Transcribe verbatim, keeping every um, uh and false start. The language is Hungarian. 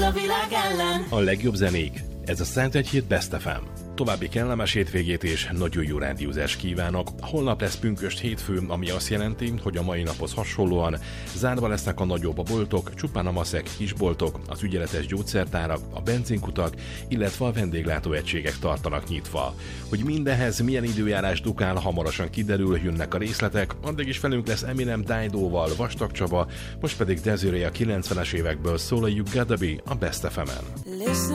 a világ ellen. A legjobb zenék. Ez a százegy Best ef em. További kellemes hétvégét és nagyon jó rádiózást kívánok. Holnap lesz pünkösd hétfő, ami azt jelenti, hogy a mai naphoz hasonlóan zárva lesznek a nagyobb a boltok, csupán a maszek kisboltok, az ügyeletes gyógyszertárak, a benzinkutak, illetve a vendéglátóegységek tartanak nyitva. Hogy mindenhez milyen időjárás dukál, hamarosan kiderül, jönnek a részletek, addig is velünk lesz Eminem Dido-val, Vastag Csaba, most pedig Desiree a kilencvenes évekből szól a You Gotta Be a Best ef emen.